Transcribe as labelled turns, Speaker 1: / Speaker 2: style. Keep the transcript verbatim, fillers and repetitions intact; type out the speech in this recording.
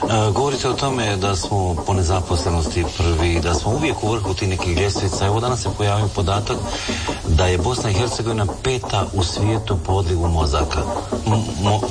Speaker 1: E, govorite o tome da smo po nezaposlenosti prvi, da smo uvijek u vrhu tih nekih ljestvica. Evo danas se pojavio podatak da je Bosna i Hercegovina peta u svijetu po odlivu mozaka. M- mo-